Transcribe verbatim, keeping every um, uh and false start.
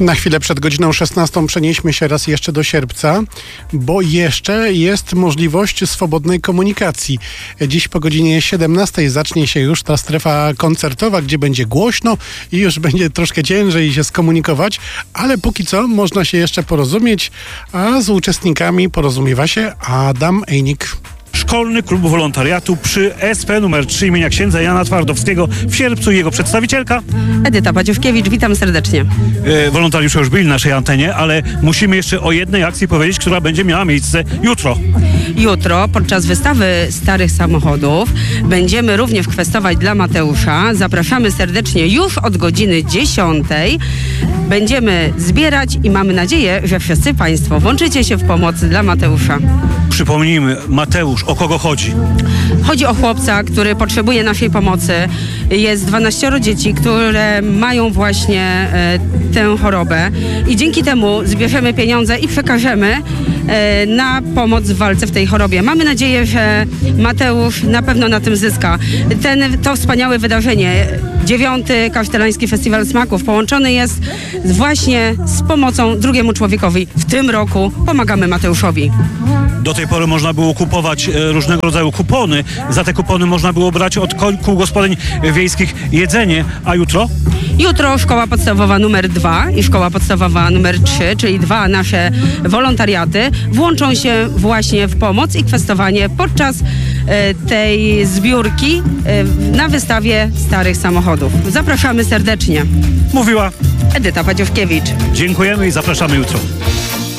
Na chwilę przed godziną szesnastą przenieśmy się raz jeszcze do Sierpca, bo jeszcze jest możliwość swobodnej komunikacji. Dziś po godzinie siedemnastej zacznie się już ta strefa koncertowa, gdzie będzie głośno i już będzie troszkę ciężej się skomunikować, ale póki co można się jeszcze porozumieć, a z uczestnikami porozumiewa się Adam Ejnik. Szkolny Klub Wolontariatu przy S P numer trzy imienia księdza Jana Twardowskiego w Sierpcu. Jego przedstawicielka Edyta Padziówkiewicz, witam serdecznie. e, Wolontariusze już byli na naszej antenie, ale musimy jeszcze o jednej akcji powiedzieć, która będzie miała miejsce jutro. Jutro podczas wystawy starych samochodów będziemy również kwestować dla Mateusza. Zapraszamy serdecznie już od godziny dziesiątej. Będziemy zbierać i mamy nadzieję, że wszyscy Państwo włączycie się w pomoc dla Mateusza. Przypomnijmy, Mateusz, o kogo chodzi? Chodzi o chłopca, który potrzebuje naszej pomocy. Jest dwanaścioro dzieci, które mają właśnie e, tę chorobę i dzięki temu zbierzemy pieniądze i przekażemy e, na pomoc w walce w tej chorobie. Mamy nadzieję, że Mateusz na pewno na tym zyska. Ten, to wspaniałe wydarzenie, dziewiąty Kasztelański Festiwal Smaków, połączony jest właśnie z pomocą drugiemu człowiekowi. W tym roku pomagamy Mateuszowi. Do tej pory można było kupować e, różnego rodzaju kupony. Za te kupony można było brać od ko- kół gospodyń wiejskich jedzenie. A jutro? Jutro szkoła podstawowa numer dwa i szkoła podstawowa numer trzy, czyli dwa nasze wolontariaty, włączą się właśnie w pomoc i kwestowanie podczas e, tej zbiórki e, na wystawie starych samochodów. Zapraszamy serdecznie. Mówiła. Edyta Padziówkiewicz. Dziękujemy i zapraszamy jutro.